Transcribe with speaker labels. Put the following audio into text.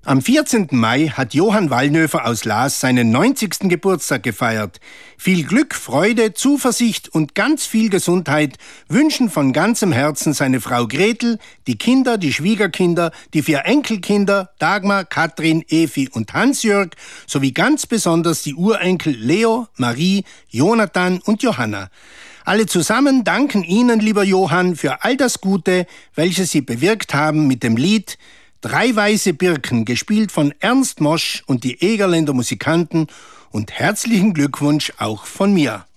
Speaker 1: Am 14. Mai hat Johann Wallnöfer aus Laas seinen 90. Geburtstag gefeiert. Viel Glück, Freude, Zuversicht und ganz viel Gesundheit wünschen von ganzem Herzen seine Frau Gretel, die Kinder, die Schwiegerkinder, die 4 Enkelkinder Dagmar, Katrin, Evi und Hans-Jörg sowie ganz besonders die Urenkel Leo, Marie, Jonathan und Johanna. Alle zusammen danken Ihnen, lieber Johann, für all das Gute, welches Sie bewirkt haben mit dem Lied Drei weiße Birken, gespielt von Ernst Mosch und die Egerländer Musikanten, und herzlichen Glückwunsch auch von mir.